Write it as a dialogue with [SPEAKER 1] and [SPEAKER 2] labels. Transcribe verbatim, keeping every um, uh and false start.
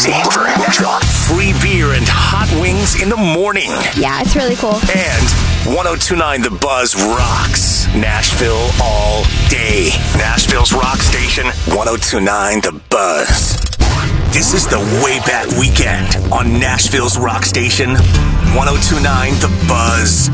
[SPEAKER 1] Roxy over in Nashville.
[SPEAKER 2] Free beer and hot wings in the morning.
[SPEAKER 3] Yeah, it's really cool.
[SPEAKER 2] And one oh two point nine The Buzz rocks Nashville all day. Nashville's rock station, one oh two point nine The Buzz. This is the Way Back Weekend on Nashville's rock station, one oh two point nine The Buzz.